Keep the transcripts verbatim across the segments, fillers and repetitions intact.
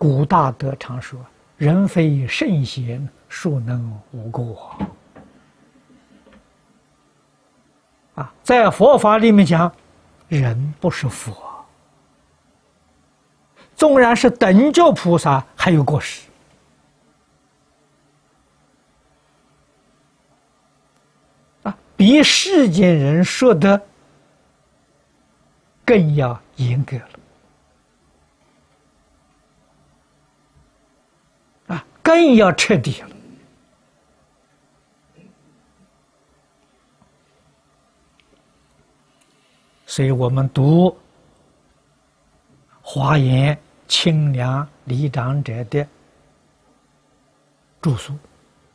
古大德常说：“人非圣贤，孰能无过？”啊，在佛法里面讲，人不是佛，纵然是等觉菩萨，还有过失。啊，比世间人说的更要严格了。啊，更要彻底了。所以我们读华严清凉理长者的著述，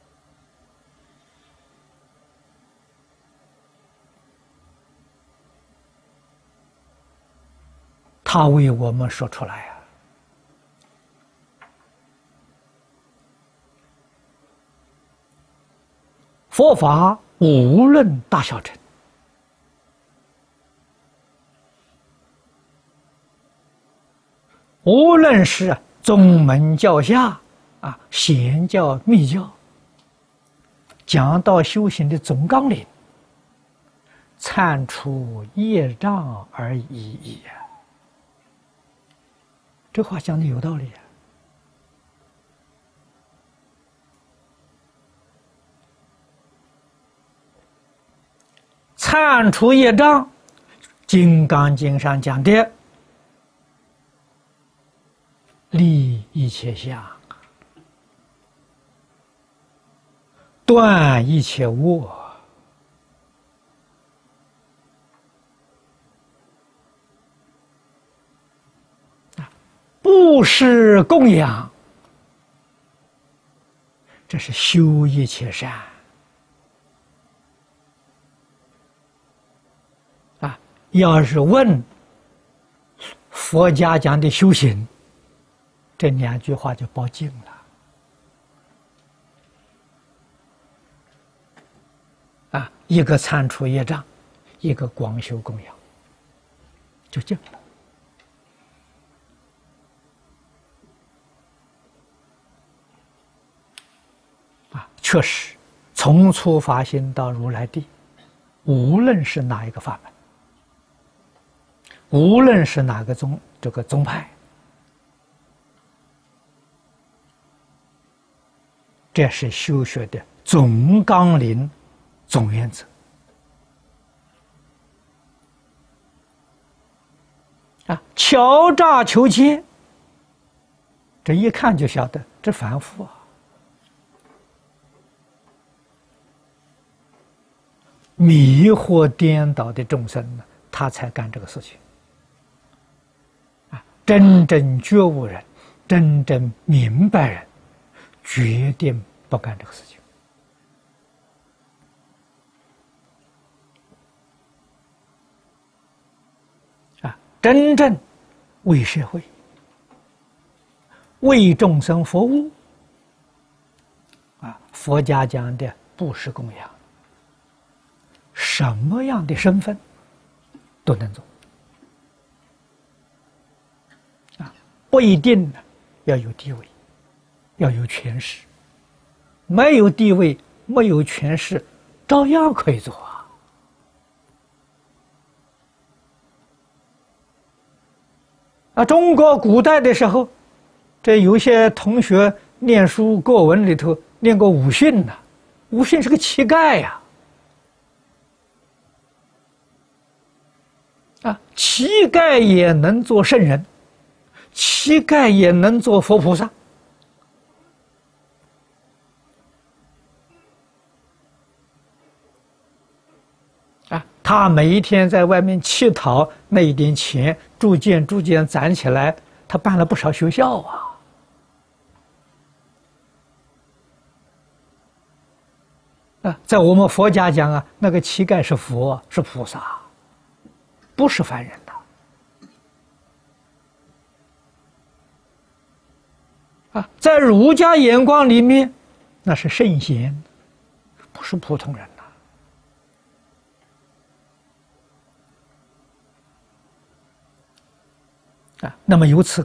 他为我们说出来啊，佛法无论大小乘，无论是宗门教下啊，显教密教，讲到修行的总纲领，参除业障而已矣啊。这话讲的有道理啊。参除业障，《金刚经》上讲的立一切相，断一切我，布施供养，这是修一切善啊！要是问佛家讲的修行，这两句话就包尽了啊！一个参除业障，一个广修供养，就尽了。啊，确实，从初发心到如来地，无论是哪一个法门，无论是哪个宗这个宗派，这是修学的总纲领、总原则啊！敲诈求签，这一看就晓得这凡夫啊，迷惑颠倒的众生呢，他才干这个事情啊！真正觉悟人，真正明白人，决定不干这个事情啊！真正为社会、为众生服务啊！佛家讲的布施供养，什么样的身份都能做啊！不一定呢要有地位，要有权势。没有地位，没有权势，照样可以做啊！啊，中国古代的时候，这有些同学念书过文里头念过武训呢、啊，武训是个乞丐呀、啊！啊，乞丐也能做圣人，乞丐也能做佛菩萨。啊，他每一天在外面乞讨那一点钱，逐渐逐渐攒起来，他办了不少学校啊！啊，在我们佛家讲啊，那个乞丐是佛，是菩萨，不是凡人的。啊，在儒家眼光里面，那是圣贤，不是普通人。啊，那么由此